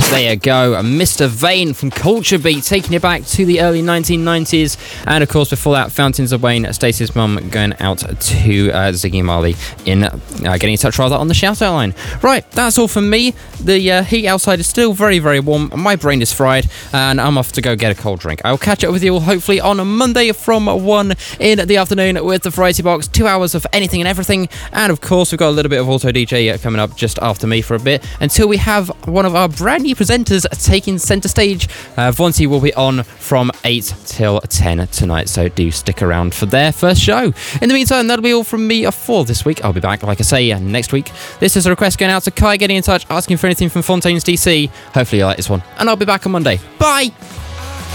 There you go, Mr. Vane from Culture Beat, taking it back to the early 1990s. And of course, before that, Fountains of Wayne, Stacey's mum, going out to Ziggy Marley in getting in touch rather on the shout out line. Right, that's all from me. The heat outside is still very, very warm. My brain is fried, and I'm off to go get a cold drink. I'll catch up with you all hopefully on a Monday from 1 in the afternoon with the Variety Box. 2 hours of anything and everything. And of course, we've got a little bit of Auto DJ coming up just after me for a bit, until we have one of our brand new presenters taking centre stage. Vonti will be on from 8 till 10 tonight, so do stick around for their first show. In the meantime, that'll be all from me for this week. I'll be back, like I say, next week. This is a request going out to Kai, getting in touch, asking for anything from Fontaines DC. Hopefully you like this one, and I'll be back on Monday. Bye!